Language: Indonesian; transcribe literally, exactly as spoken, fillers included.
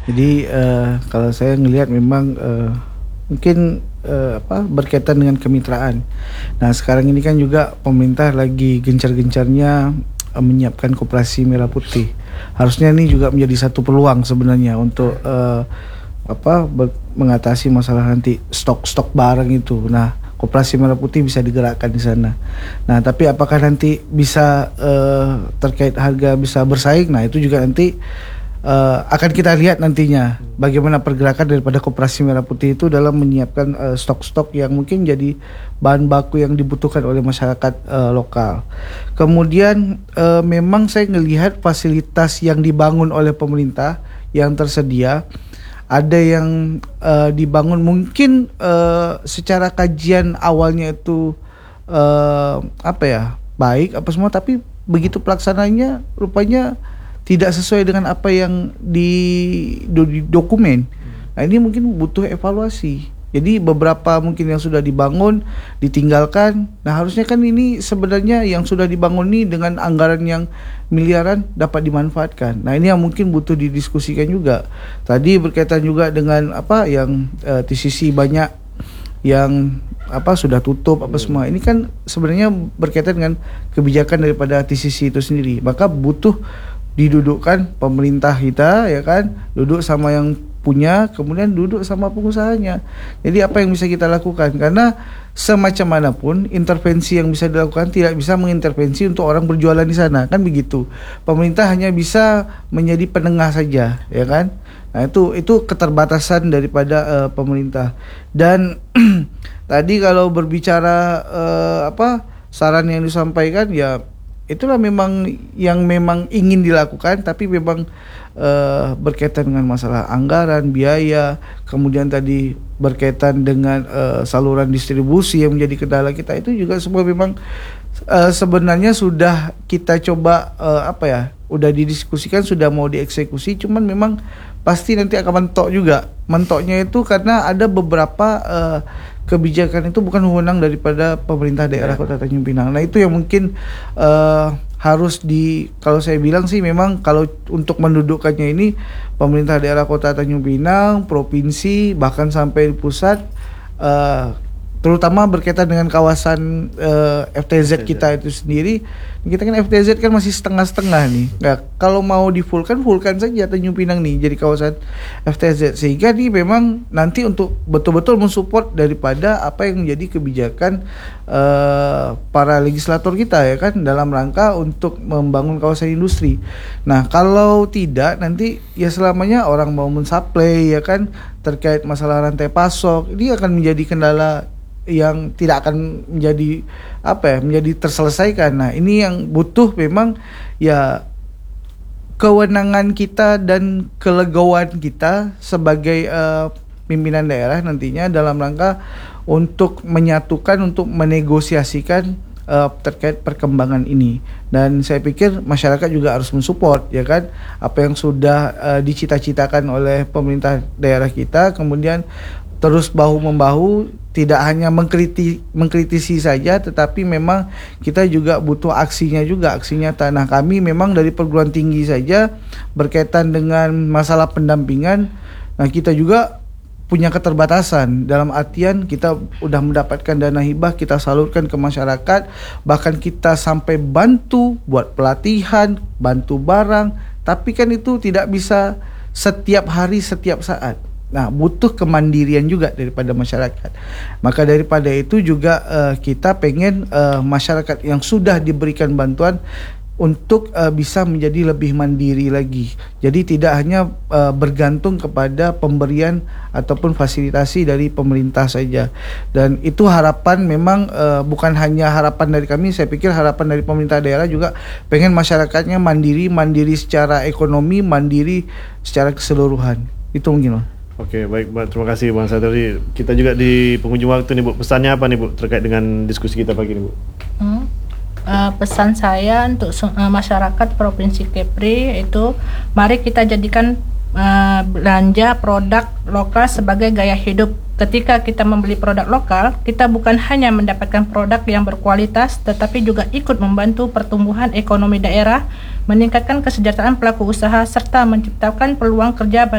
Jadi uh, kalau saya ngelihat memang uh, mungkin uh, apa berkaitan dengan kemitraan. Nah sekarang ini kan juga pemerintah lagi gencar-gencarnya uh, menyiapkan koperasi merah putih. Harusnya ini juga menjadi satu peluang sebenarnya untuk uh, apa ber- mengatasi masalah nanti stok-stok barang itu. Nah koperasi merah putih bisa digerakkan di sana. Nah tapi apakah nanti bisa uh, terkait harga bisa bersaing? Nah itu juga nanti Uh, akan kita lihat nantinya bagaimana pergerakan daripada koperasi merah putih itu dalam menyiapkan uh, stok-stok yang mungkin jadi bahan baku yang dibutuhkan oleh masyarakat uh, lokal. Kemudian uh, memang saya melihat fasilitas yang dibangun oleh pemerintah yang tersedia ada yang uh, dibangun mungkin uh, secara kajian awalnya itu uh, apa ya baik apa semua, tapi begitu pelaksananya rupanya tidak sesuai dengan apa yang di, di dokumen. Nah ini mungkin butuh evaluasi. Jadi beberapa mungkin yang sudah dibangun ditinggalkan. Nah harusnya kan ini sebenarnya yang sudah dibangun ini dengan anggaran yang miliaran dapat dimanfaatkan. Nah ini yang mungkin butuh didiskusikan juga. Tadi berkaitan juga dengan apa yang uh, T C C banyak yang apa sudah tutup apa semua. Ini kan sebenarnya berkaitan dengan kebijakan daripada T C C itu sendiri. Maka butuh didudukkan pemerintah kita, ya kan, duduk sama yang punya, kemudian duduk sama pengusahanya. Jadi apa yang bisa kita lakukan, karena semacam manapun intervensi yang bisa dilakukan tidak bisa mengintervensi untuk orang berjualan di sana, kan begitu. Pemerintah hanya bisa menjadi penengah saja, ya kan. Nah itu itu keterbatasan daripada uh, pemerintah. Dan tadi kalau berbicara uh, apa saran yang disampaikan, ya itulah memang yang memang ingin dilakukan, tapi memang uh, berkaitan dengan masalah anggaran, biaya, kemudian tadi berkaitan dengan uh, saluran distribusi yang menjadi kendala kita, itu juga semua memang uh, sebenarnya sudah kita coba uh, apa ya, udah didiskusikan, sudah mau dieksekusi, cuman memang pasti nanti akan mentok juga. Mentoknya itu karena ada beberapa uh, kebijakan itu bukan wewenang daripada pemerintah daerah Kota Tanjung Pinang. Nah itu yang mungkin uh, harus di, kalau saya bilang sih memang kalau untuk mendudukkannya ini pemerintah daerah Kota Tanjung Pinang, provinsi, bahkan sampai pusat, uh, terutama berkaitan dengan kawasan uh, F T Z kita itu sendiri. Kita kan F T Z kan masih setengah-setengah nih. Nah, kalau mau di fullkan, fullkan saja Tanjung Pinang nih jadi kawasan F T Z, sehingga nih memang nanti untuk betul-betul mensupport daripada apa yang menjadi kebijakan uh, para legislator kita, ya kan, dalam rangka untuk membangun kawasan industri. Nah kalau tidak, nanti ya selamanya orang mau mensuplai, ya kan, terkait masalah rantai pasok, ini akan menjadi kendala yang tidak akan menjadi apa ya menjadi terselesaikan. Nah ini yang butuh memang ya kewenangan kita dan kelegoan kita sebagai uh, pimpinan daerah nantinya dalam rangka untuk menyatukan, untuk menegosiasikan uh, terkait perkembangan ini. Dan saya pikir masyarakat juga harus mensupport, ya kan, apa yang sudah uh, dicita-citakan oleh pemerintah daerah kita, kemudian terus bahu-membahu, tidak hanya mengkriti, mengkritisi saja, tetapi memang kita juga butuh aksinya juga, aksi nyata. Nah kami memang dari perguruan tinggi saja berkaitan dengan masalah pendampingan, nah kita juga punya keterbatasan, dalam artian kita udah mendapatkan dana hibah, kita salurkan ke masyarakat, bahkan kita sampai bantu buat pelatihan, bantu barang, tapi kan itu tidak bisa setiap hari, setiap saat. Nah, butuh kemandirian juga daripada masyarakat. Maka daripada itu juga uh, kita pengen uh, masyarakat yang sudah diberikan bantuan untuk uh, bisa menjadi lebih mandiri lagi. Jadi tidak hanya uh, bergantung kepada pemberian ataupun fasilitasi dari pemerintah saja. Dan itu harapan memang uh, bukan hanya harapan dari kami, saya pikir harapan dari pemerintah daerah juga pengen masyarakatnya mandiri, mandiri secara ekonomi, mandiri secara keseluruhan. Itu mungkin, Bang. Oke, baik, terima kasih Bang Satri. Kita juga di penghujung waktu nih Bu, pesannya apa nih Bu terkait dengan diskusi kita pagi ini Bu? Hmm. Uh, pesan saya untuk uh, masyarakat Provinsi Kepri itu, mari kita jadikan uh, belanja produk lokal sebagai gaya hidup. Ketika kita membeli produk lokal, kita bukan hanya mendapatkan produk yang berkualitas, tetapi juga ikut membantu pertumbuhan ekonomi daerah, meningkatkan kesejahteraan pelaku usaha, serta menciptakan peluang kerja bagi